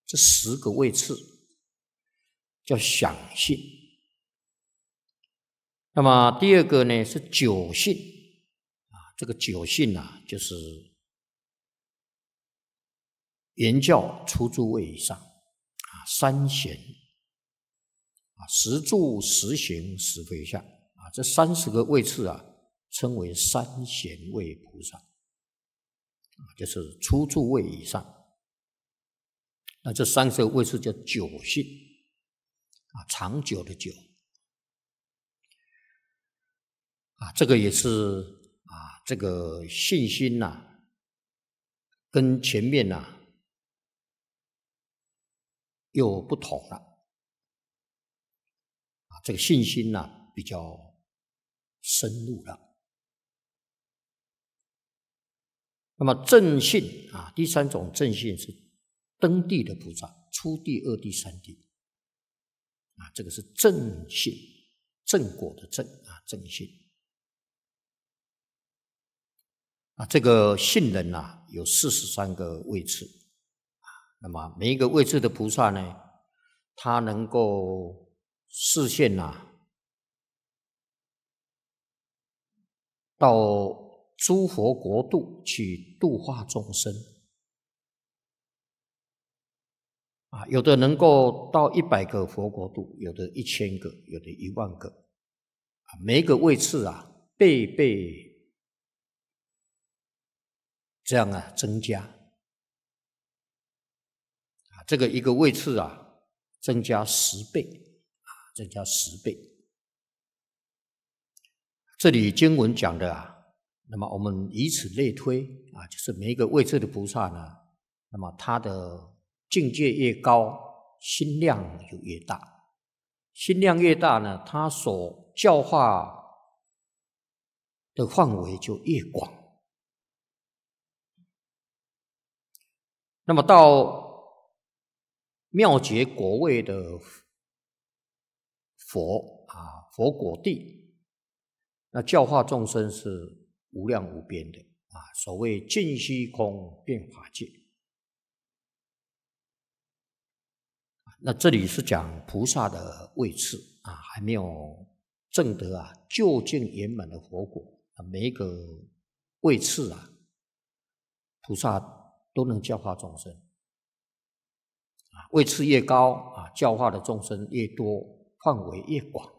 这10个位次叫想性。那么第二个呢是九性这个九性就是言教初住位以上三贤十住十行十回向这30个位次称为三贤位菩萨就是初住位以上。那这30个位次叫久性长久的久这个也是这个信心跟前面又不同了这个信心比较深入了。那么正信第3种正信是登地的菩萨，初地、二地、三地这个是正信，正果的正正信这个信人有43个位次那么每一个位次的菩萨呢，他能够示现到诸佛国度去度化众生有的能够到100个佛国度，有的1000个，有的10000个每一个位次倍这样增加这个一个位次增加10倍增加10倍。这里经文讲的那么我们以此类推就是每一个位次的菩萨呢，那么他的境界越高，心量就越大，心量越大呢，他所教化的范围就越广。那么到妙觉果位的佛佛果地，那教化众生是无量无边的所谓尽虚空遍法界。那这里是讲菩萨的位次还没有证得究竟圆满的佛果每一个位次菩萨都能教化众生位次越高教化的众生越多，范围越广。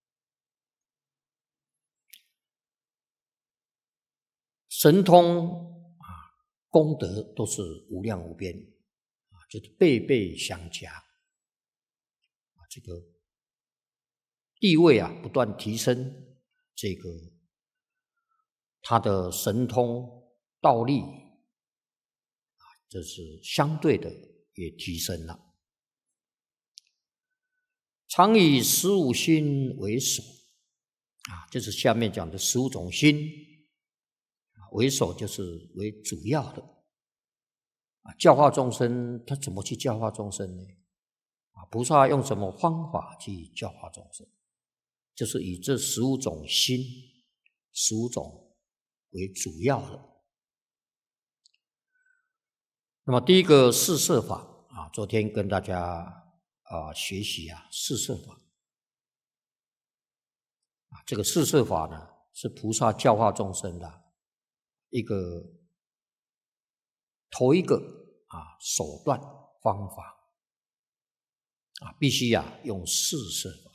神通功德都是无量无边就是倍相加这个地位不断提升，这个他的神通道力这是相对的也提升了。常以15心为首就是下面讲的15种心为首，就是为主要的教化众生。他怎么去教化众生呢？菩萨用什么方法去教化众生？就是以这15种心15种为主要的。那么第一个四摄法昨天跟大家学习四摄法这个四摄法呢是菩萨教化众生的头一个手段方法必须用四摄法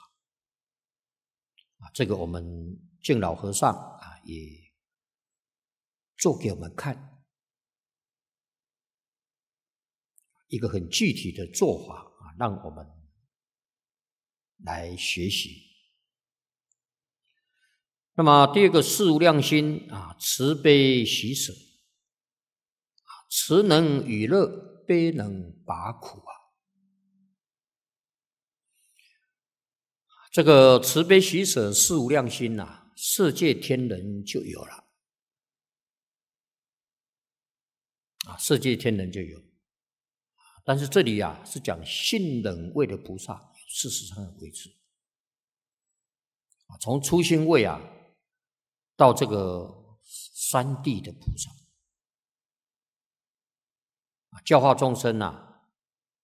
这个我们净老和尚也做给我们看一个很具体的做法让我们来学习。那么第二个四无量心慈悲喜舍慈能与乐，悲能拔苦这个慈悲喜舍四无量心世界天人就有了世界天人就有。但是这里是讲信忍位的菩萨有43个位置从初心位到这个三地的菩萨教化众生